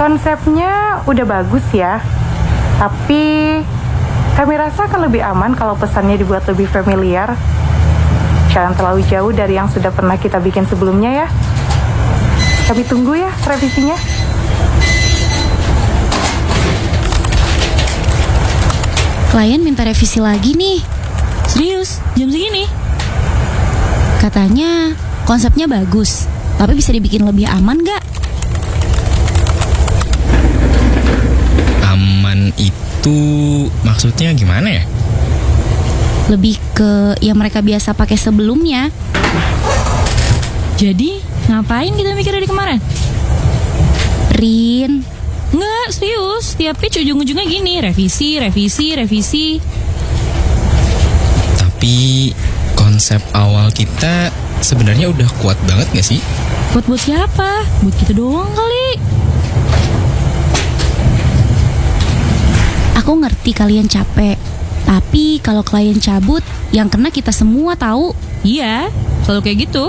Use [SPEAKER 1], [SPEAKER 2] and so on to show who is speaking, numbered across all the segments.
[SPEAKER 1] Konsepnya udah bagus ya, tapi kami rasa akan lebih aman kalau pesannya dibuat lebih familiar. Jangan terlalu jauh dari yang sudah pernah kita bikin sebelumnya ya. Kami tunggu ya revisinya.
[SPEAKER 2] Klien minta revisi lagi nih.
[SPEAKER 3] Serius? Jam segini?
[SPEAKER 2] Katanya konsepnya bagus, tapi bisa dibikin lebih aman gak?
[SPEAKER 4] Aman itu maksudnya gimana ya?
[SPEAKER 2] Lebih ke yang mereka biasa pakai sebelumnya.
[SPEAKER 3] Jadi ngapain kita mikir dari kemarin?
[SPEAKER 2] Rin,
[SPEAKER 3] Nggak, serius. Tiap pitch ujung-ujungnya gini, revisi.
[SPEAKER 4] Tapi konsep awal kita sebenarnya udah kuat banget gak sih?
[SPEAKER 3] Buat siapa? Buat kita doang kali.
[SPEAKER 2] aku ngerti kalian capek. Tapi kalau klien cabut, yang kena kita semua tahu.
[SPEAKER 3] Iya, selalu kayak gitu.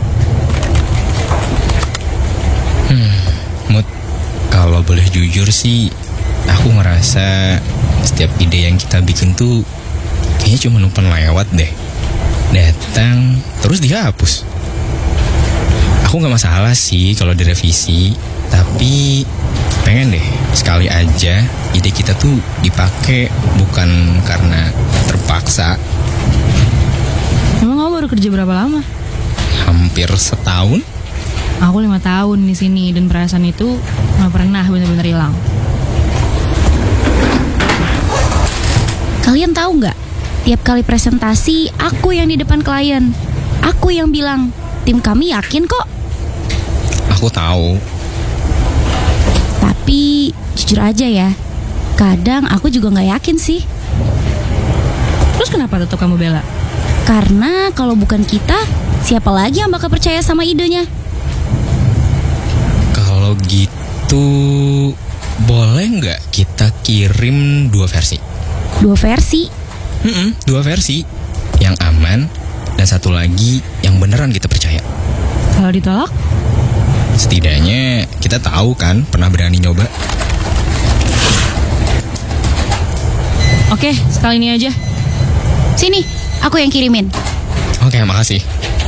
[SPEAKER 4] Mut, kalau boleh jujur sih, aku ngerasa setiap ide yang kita bikin tuh kayaknya cuma numpang lewat deh. Datang, terus dihapus. Aku gak masalah sih kalau direvisi, tapi pengen deh sekali aja ide kita tuh dipakai, bukan karena terpaksa.
[SPEAKER 3] Emang kamu baru kerja berapa lama?
[SPEAKER 4] Hampir setahun.
[SPEAKER 3] Aku 5 tahun di sini dan perasaan itu nggak pernah benar-benar hilang.
[SPEAKER 2] Kalian tahu nggak? Tiap kali presentasi, aku yang di depan klien. Aku yang bilang, tim kami yakin kok.
[SPEAKER 4] Aku tahu.
[SPEAKER 2] Tapi jujur aja ya, kadang aku juga nggak yakin sih.
[SPEAKER 3] Terus kenapa tetap kamu bela?
[SPEAKER 2] Karena kalau bukan kita, siapa lagi yang bakal percaya sama idenya?
[SPEAKER 4] Kalau gitu, boleh nggak kita kirim 2 versi?
[SPEAKER 2] 2 versi?
[SPEAKER 4] 2 versi. Yang aman dan satu lagi yang beneran kita percaya.
[SPEAKER 3] Kalau ditolak?
[SPEAKER 4] Setidaknya kita tahu kan, pernah berani nyoba.
[SPEAKER 3] Oke, sekali ini aja.
[SPEAKER 2] Sini, aku yang kirimin.
[SPEAKER 4] Oke, makasih.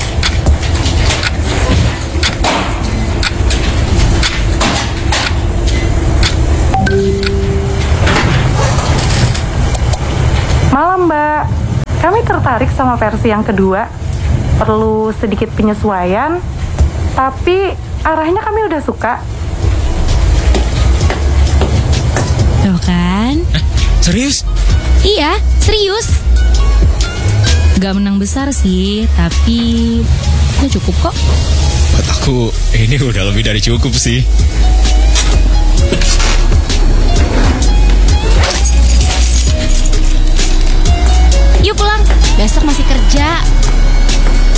[SPEAKER 1] Malam Mbak, kami tertarik sama versi yang kedua. Perlu sedikit penyesuaian, tapi arahnya kami udah suka.
[SPEAKER 3] Tuh kan?
[SPEAKER 4] Serius?
[SPEAKER 2] Iya, serius.
[SPEAKER 3] Gak menang besar sih, tapi udah cukup kok.
[SPEAKER 4] Buat aku ini udah lebih dari cukup sih.